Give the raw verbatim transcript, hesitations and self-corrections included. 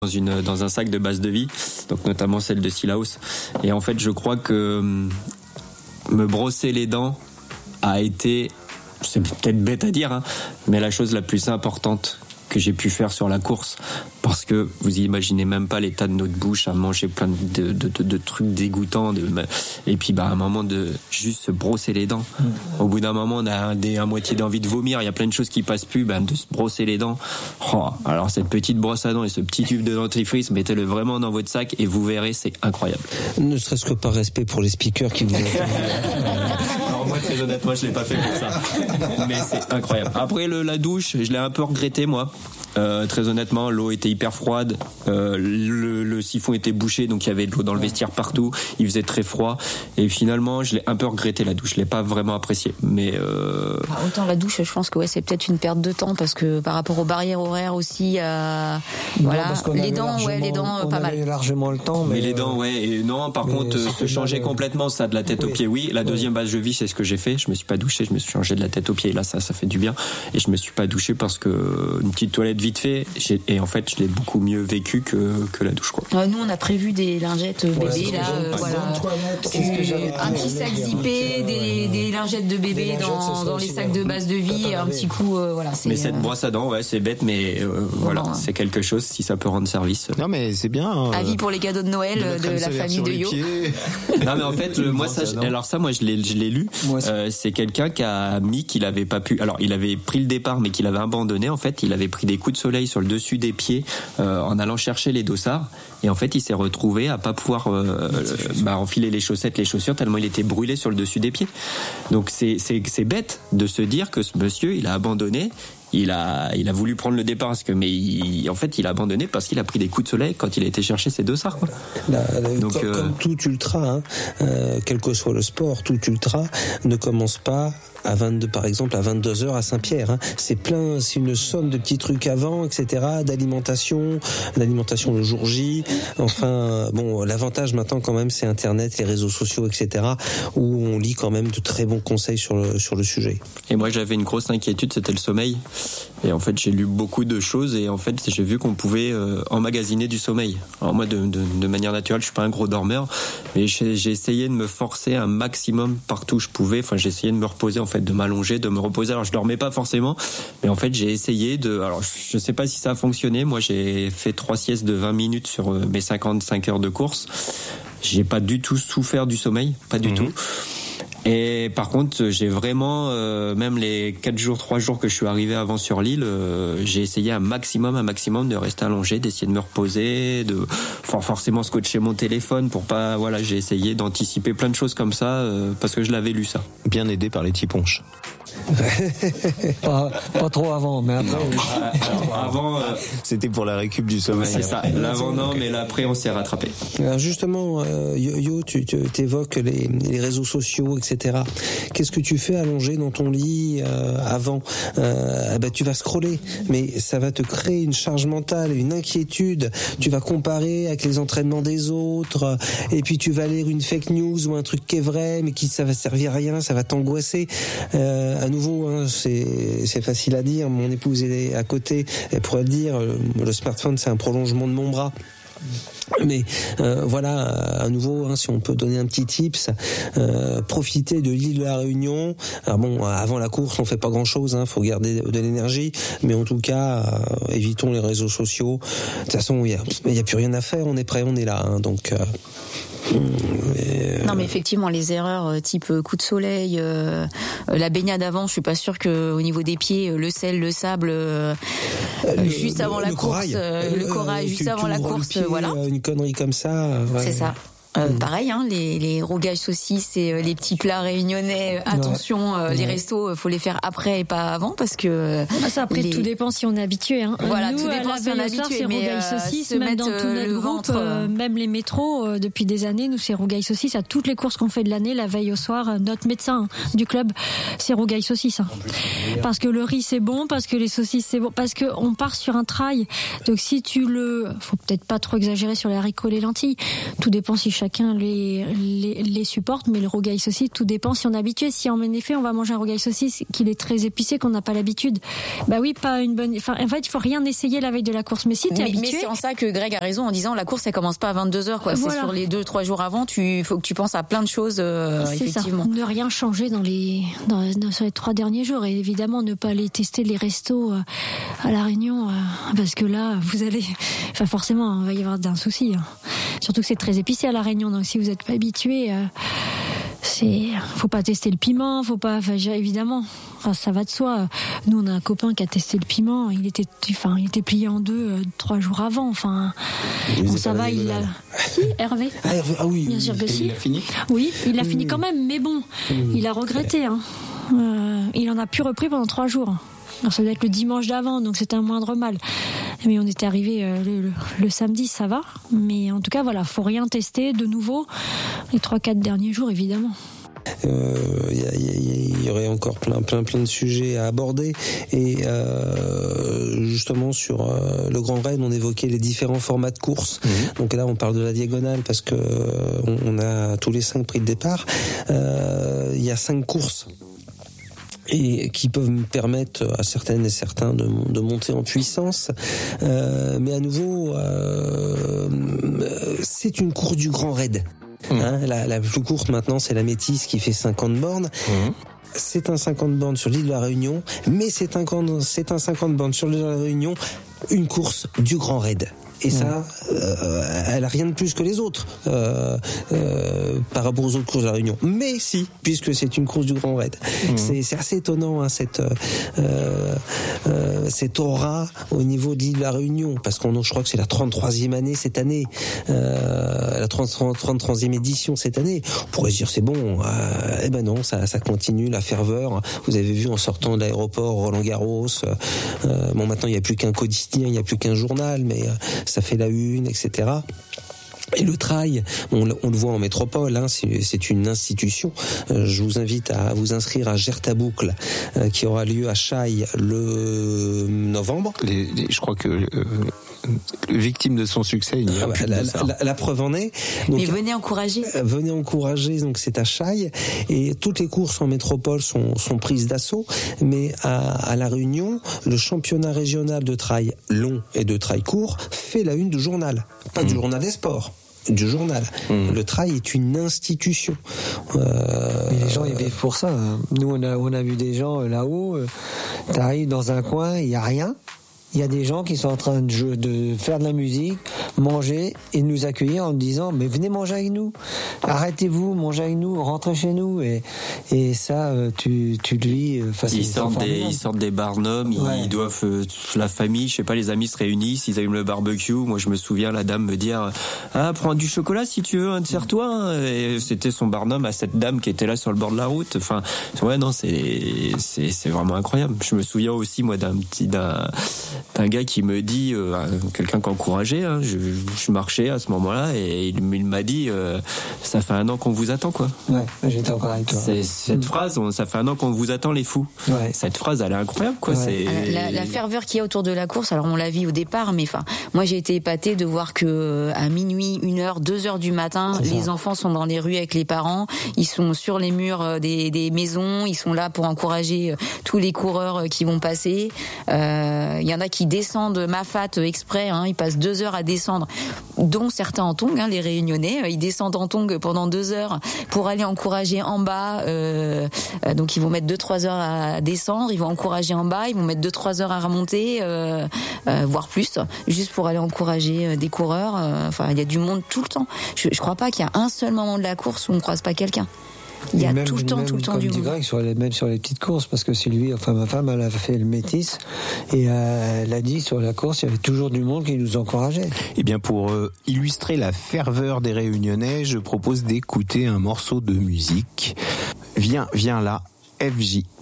dans une dans un sac de base de vie, donc notamment celle de Sillaos. Et en fait, je crois que me brosser les dents a été, c'est peut-être bête à dire, hein, mais la chose la plus importante que j'ai pu faire sur la course, parce que vous imaginez même pas l'état de notre bouche à manger plein de, de, de, de trucs dégoûtants, de, et puis bah à un moment de juste se brosser les dents. Au bout d'un moment, on a un, des, un moitié d'envie de vomir, il y a plein de choses qui passent plus, bah, de se brosser les dents. Oh, alors cette petite brosse à dents et ce petit tube de dentifrice, mettez-le vraiment dans votre sac et vous verrez, c'est incroyable. Ne serait-ce que par respect pour les speakers qui vous Alors moi, très honnêtement, je l'ai pas fait pour ça, mais c'est incroyable. Après le, la douche, je l'ai un peu regretté moi. Euh, très honnêtement, l'eau était hyper froide, euh, le, le siphon était bouché, donc il y avait de l'eau dans le vestiaire partout, il faisait très froid, et finalement je l'ai un peu regretté la douche, je l'ai pas vraiment apprécié. Mais euh... ah, autant la douche, je pense que ouais, c'est peut-être une perte de temps, parce que par rapport aux barrières horaires aussi, euh, voilà, les dents, ouais, les dents, pas mal. Largement le temps, mais, mais les dents, ouais, et non, par contre, se changer de... complètement, ça de la tête oui. aux pieds, oui. La deuxième oui. base de vie, c'est ce que j'ai fait. Je me suis pas douché, je me suis changé de la tête aux pieds, et là, ça, ça fait du bien. Et je me suis pas douché parce que une petite toilette vite fait, j'ai, et en fait je l'ai beaucoup mieux vécu que, que la douche quoi. Euh, nous on a prévu des lingettes bébés ouais, là, euh, voilà. Un petit sac zippé, des, des lingettes de bébé lingettes, dans, dans les sacs de base de vie, un petit coup euh, voilà. C'est, mais cette euh... brosse à dents ouais c'est bête mais euh, voilà bon, c'est quelque chose si ça peut rendre service. Non mais c'est bien. Euh, Avis pour les cadeaux de Noël de, de la famille de Yo. Non mais en fait le, moi ça alors ça moi je l'ai je l'ai lu. Euh, c'est quelqu'un qui a mis qu'il avait pas pu. Alors il avait pris le départ mais qu'il avait abandonné en fait. Il avait pris des coups de soleil sur le dessus des pieds euh, en allant chercher les dossards et en fait il s'est retrouvé à pas pouvoir euh, bah, enfiler les chaussettes, les chaussures tellement il était brûlé sur le dessus des pieds. Donc c'est c'est c'est bête de se dire que ce monsieur il a abandonné. Il a, il a voulu prendre le départ, parce que, mais il, en fait, il a abandonné parce qu'il a pris des coups de soleil quand il a été chercher ses dossards. Quoi. Là, Donc, comme, euh... comme tout ultra, hein, euh, quel que soit le sport, tout ultra ne commence pas à vingt-deux, par exemple, à vingt-deux heures à Saint-Pierre. Hein. C'est plein, c'est une somme de petits trucs avant, et cetera, d'alimentation, d'alimentation le jour J. Enfin, bon, l'avantage maintenant quand même, c'est Internet, les réseaux sociaux, et cetera, où on lit quand même de très bons conseils sur le sur le sujet. Et moi, j'avais une grosse inquiétude, c'était le sommeil. Et en fait, j'ai lu beaucoup de choses et en fait, j'ai vu qu'on pouvait euh, emmagasiner du sommeil. Alors moi, de, de, de manière naturelle, je suis pas un gros dormeur, mais j'ai, j'ai essayé de me forcer un maximum partout où je pouvais. Enfin, j'ai essayé de me reposer, en fait, de m'allonger, de me reposer. Alors, je dormais pas forcément, mais en fait, j'ai essayé de. Alors, je sais pas si ça a fonctionné. Moi, j'ai fait trois siestes de vingt minutes sur mes cinquante-cinq heures de course. J'ai pas du tout souffert du sommeil, pas du mmh. tout. Et par contre, j'ai vraiment, euh, même les quatre jours, trois jours que je suis arrivé avant sur l'île, euh, j'ai essayé un maximum, un maximum de rester allongé, d'essayer de me reposer, de enfin, forcément scotcher mon téléphone pour pas, voilà, j'ai essayé d'anticiper plein de choses comme ça, euh, parce que je l'avais lu ça. Bien aidé par les tiponches. pas, pas trop avant, mais après. Alors, avant, euh, c'était pour la récup du sommeil. C'est ça. L'avant non, mais l'après on s'est rattrapé. Alors justement, euh, Yo, tu, tu évoques les, les réseaux sociaux, et cetera. Qu'est-ce que tu fais allongé dans ton lit euh, avant euh, bah, tu vas scroller, mais ça va te créer une charge mentale, une inquiétude. Tu vas comparer avec les entraînements des autres, et puis tu vas lire une fake news ou un truc qui est vrai, mais qui ça va servir à rien, ça va t'angoisser. Euh, à nouveau, hein, c'est, c'est facile à dire. Mon épouse est à côté, elle pourrait le dire. Le smartphone, c'est un prolongement de mon bras. Mais euh, voilà, à nouveau, hein, si on peut donner un petit tips, euh, profitez de l'île de la Réunion. Alors bon, avant la course, on fait pas grand-chose, hein, faut garder de l'énergie, mais en tout cas, euh, évitons les réseaux sociaux. De toute façon, il y a, il y a plus rien à faire, on est prêt, on est là, hein, donc. Euh, Non mais effectivement les erreurs type coup de soleil, euh, la baignade avant, je suis pas sûre que au niveau des pieds, le sel, le sable, euh, le, juste avant le, la le course, corail, euh, le corail, euh, juste avant la course, pied, voilà. Une connerie comme ça. Ouais. C'est ça. Euh, mmh. Pareil, hein, les, les rougages saucisses et euh, les petits plats réunionnais. Euh, attention, euh, ouais. les restos, euh, faut les faire après et pas avant parce que. Ah, ça après, les... tout dépend si on est habitué. Hein. Voilà, Nous, tout dépend si on est habitué. C'est rougail euh, saucisses, même dans tout notre groupe, ventre, euh, même les métros euh, depuis des années. Nous, c'est rougail saucisses à toutes les courses qu'on fait de l'année, la veille au soir. Euh, notre médecin hein, du club, c'est rougail saucisses. Hein. Parce que le riz c'est bon, parce que les saucisses c'est bon, parce que on part sur un trail. Donc si tu le, faut peut-être pas trop exagérer sur les haricots et les lentilles. Tout dépend si chacun les, les, les supporte, mais le rogaille saucisse, tout dépend si on est habitué. Si en effet on va manger un rogaille saucisse qu'il est très épicé, qu'on n'a pas l'habitude, bah oui, pas une bonne. Enfin, en fait, il faut rien essayer la veille de la course. Mais si t'es mais, habitué. Mais c'est en ça que Greg a raison en disant la course elle commence pas à vingt-deux heures, quoi. Voilà. C'est sur les deux trois jours avant. Tu faut que tu penses à plein de choses. Euh, c'est effectivement. Ça. Ne rien changer dans les dans, dans sur les trois derniers jours et évidemment ne pas aller tester les restos euh, à la Réunion euh, parce que là vous allez. Enfin forcément, il va y avoir d'un souci. Hein. Surtout que c'est très épicé à la Réunion, donc si vous n'êtes pas habitué, euh, c'est, faut pas tester le piment, faut pas, enfin, évidemment, enfin, ça va de soi. Nous, on a un copain qui a testé le piment, il était, enfin, il était plié en deux euh, trois jours avant. Enfin, bon, ça va, il l'a. Si, Hervé. Ah, Hervé. Ah oui. Bien sûr que si. Il a fini. Oui, il a oui, fini oui. quand même, mais bon, oui. Il a regretté. Hein. Euh, il en a plus repris pendant trois jours. Alors, ça doit être le dimanche d'avant, donc c'était un moindre mal. Mais on était arrivé euh, le, le, le samedi, ça va. Mais en tout cas, voilà, faut rien tester de nouveau les trois quatre derniers jours, évidemment. Il euh, y, y, y aurait encore plein, plein, plein de sujets à aborder et euh, justement sur euh, le Grand Raid, on évoquait les différents formats de course. Mmh. Donc là, on parle de la diagonale parce que on, on a tous les cinq prix de départ. Il euh, y a cinq courses. Et qui peuvent me permettre à certaines et certains de, de monter en puissance. Euh, mais à nouveau, euh, c'est une course du Grand Raid. Mmh. Hein, la, la plus courte maintenant, c'est la Métis qui fait cinquante bornes. Mmh. C'est un cinquante bornes sur l'île de la Réunion, mais c'est un, c'est un cinquante bornes sur l'île de la Réunion, une course du Grand Raid. Et ça, euh, elle a rien de plus que les autres euh, euh, par rapport aux autres courses de la Réunion. Mais si, puisque c'est une course du Grand Raid. Mmh. C'est, c'est assez étonnant hein, cette euh, euh, cette aura au niveau de l'île de la Réunion, parce qu'on, je crois que c'est la trente-troisième année cette année, euh, la trente-troisième édition cette année. On pourrait se dire c'est bon, euh, eh ben non, ça, ça continue la ferveur. Vous avez vu en sortant de l'aéroport Roland-Garros. Euh, bon, maintenant il n'y a plus qu'un quotidien, il n'y a plus qu'un journal, mais euh, ça fait la une, et cetera. Et le trail, on, on le voit en métropole, hein, c'est, c'est une institution. Euh, je vous invite à vous inscrire à Gertaboucle, euh, qui aura lieu à Chaille le novembre. Les, les, je crois que euh, victime de son succès, il n'y a ah bah, plus la, de ça. La, la preuve en est. Donc, mais venez encourager. Euh, venez encourager. Donc c'est à Chaille et toutes les courses en métropole sont, sont prises d'assaut. Mais à, à la Réunion, le championnat régional de trail long et de trail court fait la une du journal, pas mmh. du journal des sports. Du journal. Mmh. Le trail est une institution. Euh... Mais les gens ils vivent pour ça. Hein. Nous on a on a vu des gens là-haut. Euh, t'arrives dans un coin, il y a rien. Il y a des gens qui sont en train de, jouer, de faire de la musique, manger et nous accueillir en disant mais venez manger avec nous, arrêtez-vous, mangez avec nous, rentrez chez nous et et ça tu tu le vis. Ils sortent des ils sortent des barnums, ouais. Ils doivent euh, la famille, je sais pas, les amis se réunissent, ils allument le barbecue. Moi je me souviens la dame me dire ah prends du chocolat si tu veux, sers-toi. Hein. Et c'était son barnum à cette dame qui était là sur le bord de la route. Enfin ouais non c'est c'est c'est vraiment incroyable. Je me souviens aussi moi d'un petit d'un un gars qui me dit, euh, quelqu'un qui encourageait, hein, je, je marchais à ce moment-là et il, il m'a dit, euh, ça fait un an qu'on vous attend, quoi. Ouais, j'étais encore avec toi. C'est, cette mmh. phrase, on, ça fait un an qu'on vous attend, les fous. Ouais. Cette phrase, elle est incroyable, quoi. Ouais. C'est... La, la ferveur qu'il y a autour de la course, alors on l'a vu au départ, mais enfin, moi j'ai été épatée de voir que à minuit, une heure, deux heures du matin, c'est les ça. Enfants sont dans les rues avec les parents, ils sont sur les murs des, des maisons, ils sont là pour encourager tous les coureurs qui vont passer. Il euh, y en a qui descendent Mafat exprès, hein, ils passent deux heures à descendre, dont certains en tongs, hein, les Réunionnais, ils descendent en tongs pendant deux heures pour aller encourager en bas. Euh, donc ils vont mettre deux trois heures à descendre, ils vont encourager en bas, ils vont mettre deux trois heures à remonter, euh, euh, voire plus, juste pour aller encourager des coureurs. Enfin, il y a du monde tout le temps. Je, je crois pas qu'il y a un seul moment de la course où on croise pas quelqu'un. Il y a même, tout le temps, même, tout le temps du monde. Greg, sur les, même sur les petites courses, parce que Sylvie, enfin ma femme, elle a fait le Métis et euh, elle a dit sur la course, il y avait toujours du monde qui nous encourageait. Eh bien, pour euh, illustrer la ferveur des Réunionnais, je propose d'écouter un morceau de musique. Viens, viens là, F J.